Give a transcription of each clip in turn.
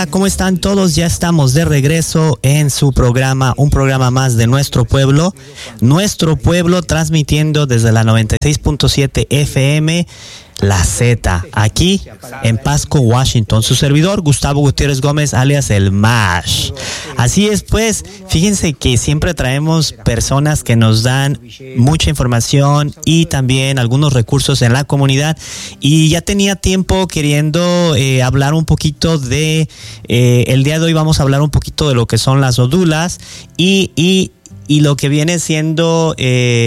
Hola, ¿cómo están todos? Ya estamos de regreso en su programa, un programa más de Nuestro Pueblo, transmitiendo desde la 96.7 FM, La Z, aquí en Pasco, Washington. Su servidor, Gustavo Gutiérrez Gómez, alias el MASH. Así es, pues, fíjense que siempre traemos personas que nos dan mucha información y también algunos recursos en la comunidad. Y ya tenía tiempo queriendo hablar un poquito de, el día de hoy vamos a hablar un poquito de lo que son las odulas y lo que viene siendo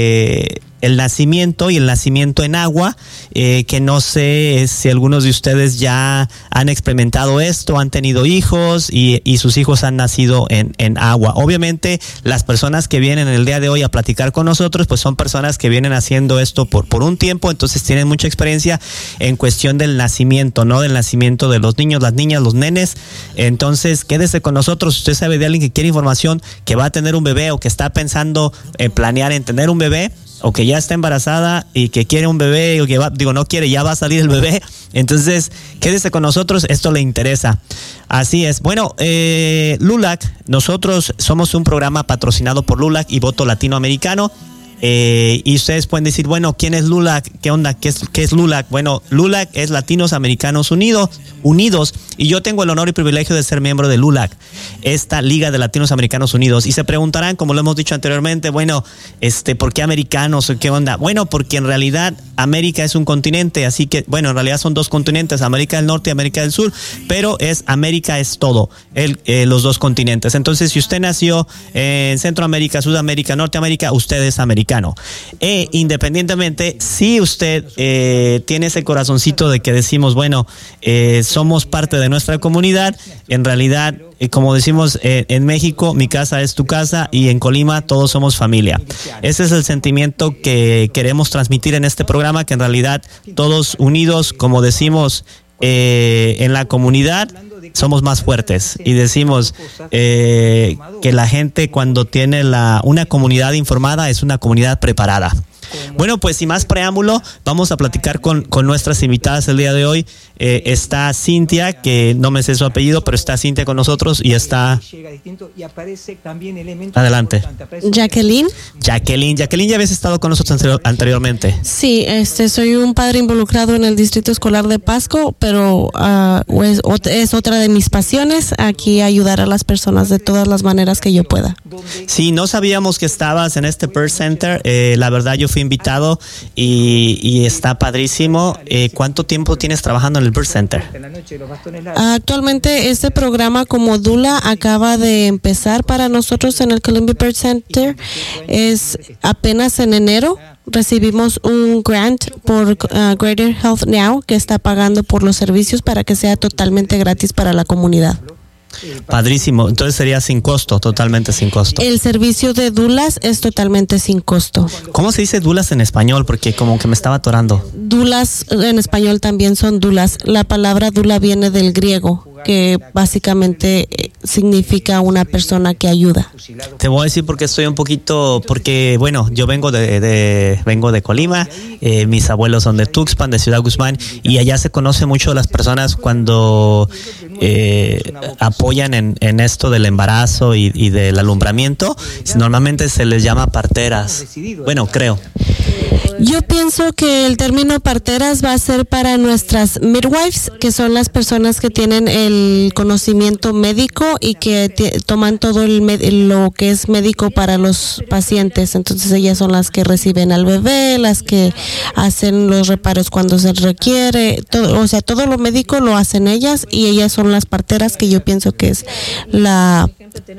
el nacimiento y el nacimiento en agua, que no sé si algunos de ustedes ya han experimentado esto, han tenido hijos y sus hijos han nacido en agua. Obviamente las personas que vienen el día de hoy a platicar con nosotros pues son personas que vienen haciendo esto por un tiempo, entonces tienen mucha experiencia en cuestión del nacimiento, ¿no? Del nacimiento de los niños, las niñas, los nenes. Entonces quédese con nosotros. Si usted sabe de alguien que quiere información, que va a tener un bebé o que está pensando en planear en tener un bebé, o que ya está embarazada y que quiere un bebé, o que no quiere, ya va a salir el bebé, entonces quédese con nosotros, esto le interesa. Así es. Bueno, LULAC, nosotros somos un programa patrocinado por LULAC y Voto Latinoamericano. Y ustedes pueden decir, bueno, ¿quién es LULAC? ¿Qué onda? ¿Qué es LULAC? Bueno, LULAC es Latinos Americanos Unidos, y yo tengo el honor y privilegio de ser miembro de LULAC, esta Liga de Latinos Americanos Unidos. Y se preguntarán, como lo hemos dicho anteriormente, bueno, ¿por qué americanos? ¿Qué onda? Bueno, porque en realidad América es un continente, así que, bueno, en realidad son dos continentes, América del Norte y América del Sur, pero América es todo, los dos continentes. Entonces, si usted nació en Centroamérica, Sudamérica, Norteamérica, usted es americano. Independientemente, si usted tiene ese corazoncito de que decimos, bueno, somos parte de nuestra comunidad, en realidad, como decimos en México, mi casa es tu casa, y en Colima todos somos familia. Ese es el sentimiento que queremos transmitir en este programa, que en realidad todos unidos, como decimos en la comunidad, somos más fuertes, y decimos que la gente, cuando tiene una comunidad informada, es una comunidad preparada. Bueno, pues sin más preámbulo, vamos a platicar con nuestras invitadas el día de hoy. Está Cintia, que no me sé su apellido, pero está Cintia con nosotros, y está... Adelante. Jacqueline, ¿ya habías estado con nosotros anteriormente? Sí, soy un padre involucrado en el Distrito Escolar de Pasco, pero es otra de mis pasiones, aquí ayudar a las personas de todas las maneras que yo pueda. Sí, no sabíamos que estabas en este Birth Center, la verdad yo fui invitado y está padrísimo. ¿Cuánto tiempo tienes trabajando en el Birth Center? Actualmente este programa como Dula acaba de empezar para nosotros en el Columbia Birth Center. Es apenas en enero. Recibimos un grant por Greater Health Now, que está pagando por los servicios para que sea totalmente gratis para la comunidad. Padrísimo. Entonces sería sin costo, totalmente sin costo. El servicio de dulas es totalmente sin costo. ¿Cómo se dice dulas en español? Porque como que me estaba atorando. Dulas en español también son dulas. La palabra dula viene del griego, que básicamente significa una persona que ayuda. Te voy a decir porque estoy un poquito, porque bueno, yo vengo de Colima, mis abuelos son de Tuxpan, de Ciudad Guzmán, y allá se conoce mucho a las personas cuando apoyan en esto del embarazo y del alumbramiento. Normalmente se les llama parteras. Bueno, creo. Yo pienso que el término parteras va a ser para nuestras midwives, que son las personas que tienen el conocimiento médico y que toman todo lo que es médico para los pacientes. Entonces ellas son las que reciben al bebé, las que hacen los reparos cuando se requiere, todo lo médico lo hacen ellas, y ellas son las parteras, que yo pienso que es la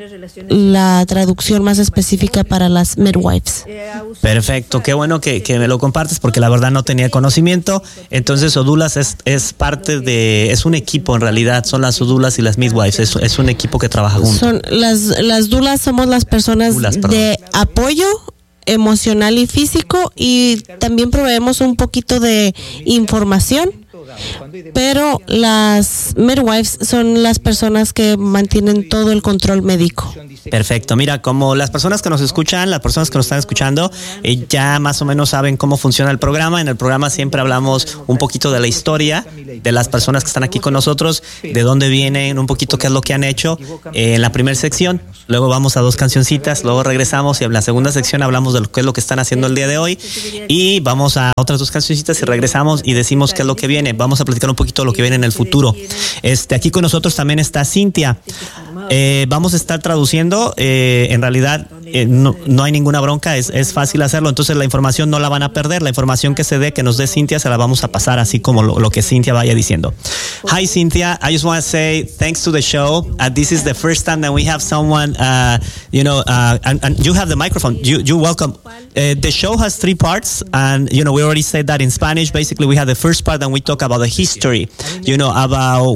traducción más específica para las midwives. Perfecto, qué bueno que me lo compartes, porque la verdad no tenía conocimiento. Entonces Odulas es parte de, es un equipo en realidad, son las Odulas y las midwives, es un equipo que trabaja juntos. Son las dulas, somos las personas de apoyo emocional y físico, y también proveemos un poquito de información pero las midwives son las personas que mantienen todo el control médico. Perfecto. Mira, como las personas que nos escuchan, las personas que nos están escuchando, ya más o menos saben cómo funciona el programa. En el programa siempre hablamos un poquito de la historia de las personas que están aquí con nosotros, de dónde vienen, un poquito qué es lo que han hecho en la primera sección. Luego vamos a 2 cancioncitas, luego regresamos y en la segunda sección hablamos de qué es lo que están haciendo el día de hoy y vamos a otras 2 cancioncitas y regresamos y decimos qué es lo que viene. Vamos a platicar un poquito de lo que viene en el futuro. Aquí con nosotros también está Cintia. Vamos a estar traduciendo. En realidad no hay ninguna bronca, es fácil hacerlo. Entonces la información no la van a perder. La información que se dé, que nos dé Cintia, se la vamos a pasar así como lo que Cintia vaya diciendo. Hi Cynthia, I just want to say thanks to the show. This is the first time that we have someone, and you have the microphone. You welcome. The show has 3 parts, and we already said that in Spanish. Basically, we have the first part, and we talk about the history. About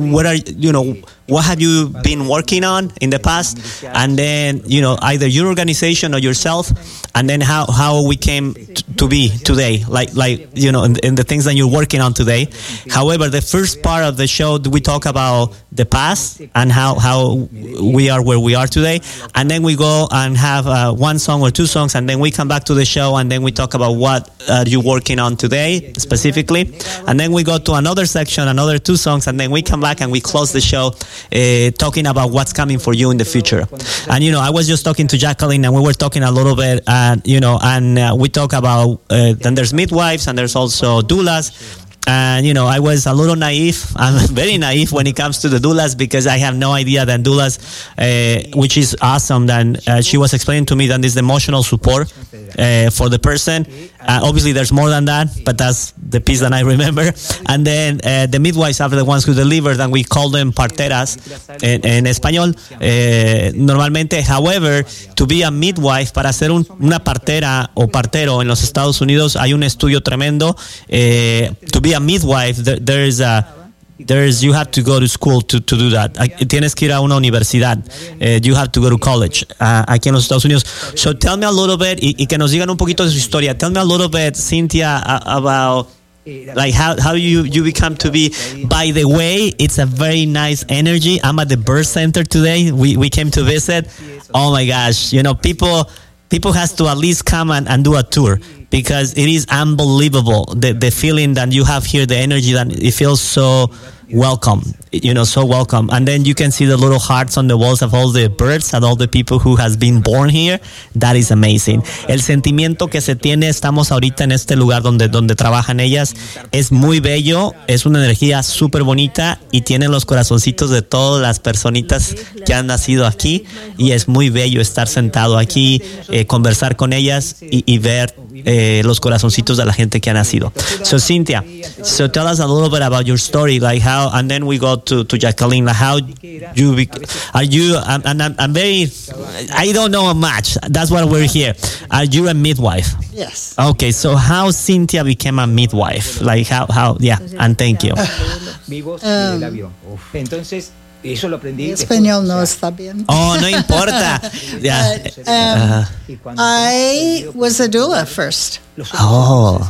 what have you been working on in the past, and then either your organization or yourself, and then how we came to be today, like in the things that you're working on today. However, the first part of the show, we talk about the past and how we are where we are today, and then we go and have 1 song or 2 songs, and then we come back to the show, and then we talk about what you're working on today specifically, and then we go to another section, another 2 songs, and then we come back and we close the show talking about what's coming for you in the future. And I was just talking to Jacqueline, and we were talking a little bit, and we talk about then there's midwives and there's also doulas. And, I was a little naive. I'm very naive when it comes to the doulas because I have no idea that doulas, which is awesome. Then she was explaining to me that this is emotional support for the person. Obviously, there's more than that, but that's the piece that I remember. And then the midwives are the ones who delivered, and we call them parteras en español. Normalmente, however, to be a midwife, para ser una partera o partero en los Estados Unidos, hay un estudio tremendo. To be a midwife, you have to go to school to do that. Tienes que ir a una universidad. You have to go to college aquí en los Estados Unidos. So tell me a little bit, y que nos digan un poquito de su historia. Tell me a little bit, Cynthia, about like how you become to be. By the way, it's a very nice energy. I'm at the birth center today. We came to visit. Oh my gosh, people has to at least come and do a tour, because it is unbelievable, the feeling that you have here, the energy, that it feels so welcome, so welcome. And then you can see the little hearts on the walls of all the birds and all the people who has been born here. That is amazing. El sentimiento que se tiene, estamos ahorita en este lugar donde trabajan ellas, es muy bello, es una energía súper bonita y tienen los corazoncitos de todas las personitas que han nacido aquí, y es muy bello estar sentado aquí, conversar con ellas y ver los corazoncitos de la gente que ha nacido. So Cynthia, so tell us a little bit about your story, like how, and then we go to Jacqueline, like how I'm very, I don't know much, that's why we're here. Are you a midwife? Yes. Okay, so how Cynthia became a midwife, like how yeah, and thank you. Eso lo aprendí. Español no está bien. Oh, no importa. Yeah. I was a doula first. Oh.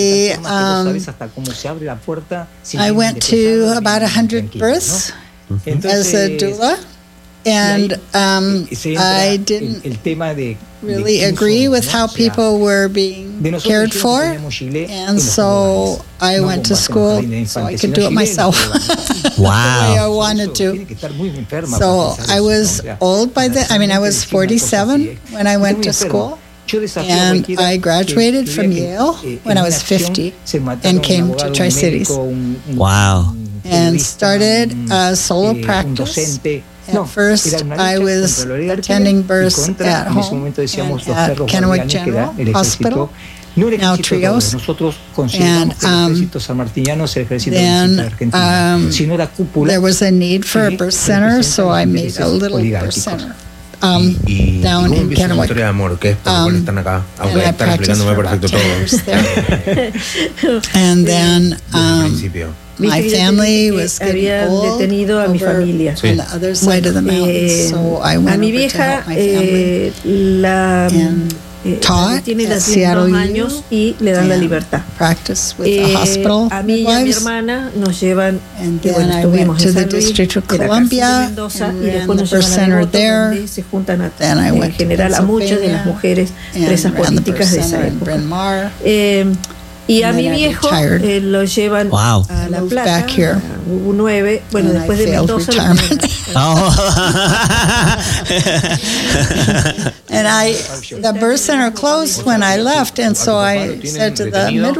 I went to about 100 births as a doula, and I didn't really agree with how people were being cared for, and so I went to school so I could do it myself. Wow. The way I wanted to. So I was old by then. I was 47 when I went to school, and I graduated from Yale when I was 50 and came to Tri-Cities. Wow. And started a solo practice. At first, I was attending births at home and at Kennewick General Hospital, now Trios. And then there was a need for a birth center, so I made a little birth center down in Kennewick. And I practiced for about 10 years there. And then my family was getting old over on the other side of the mountain, so I went over to help my family. taught tiene at las Seattle 2 años y le dan la libertad. Practice with the hospital A mí y a mi midwives. hermana nos llevan, And que then bueno, I went estuvimos to en the San Luis, District of de la cárcel de Columbia Mendoza, and y ran después the nos birth llevan a center Devoto, there. donde se juntan Then I en went to general a muchas de las Pennsylvania mujeres and presas ran the birth políticas de esa center in época. Bryn Mawr. Y a And mi then I viejo retired. lo llevan Wow. a La Moved Plata, back here. a U9, bueno, And después I de failed Mendoza. retirement. Oh. And the birth center closed when I left, and so I said to the midwife,